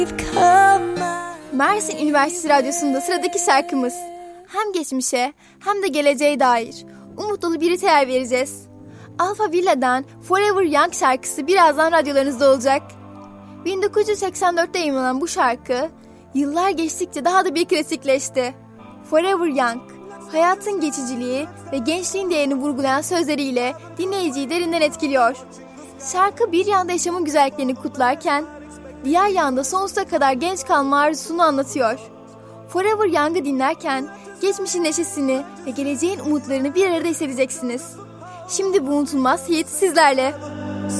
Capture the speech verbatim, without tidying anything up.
Mersin Üniversitesi Radyosu'nda sıradaki şarkımız. Hem geçmişe hem de geleceğe dair umut dolu bir hikaye vereceğiz. Alfa Villa'dan Forever Young şarkısı birazdan radyolarınızda olacak. bin dokuz yüz seksen dörtte yayınlanan bu şarkı yıllar geçtikçe daha da bir klasikleşti. Forever Young, hayatın geçiciliği ve gençliğin değerini vurgulayan sözleriyle dinleyiciyi derinden etkiliyor. Şarkı bir yanda yaşamın güzelliklerini kutlarken diğer yanda sonsuza kadar genç kalma arzusunu anlatıyor. Forever Young'ı dinlerken geçmişin neşesini ve geleceğin umutlarını bir arada hissedeceksiniz. Şimdi bu unutulmaz hit sizlerle.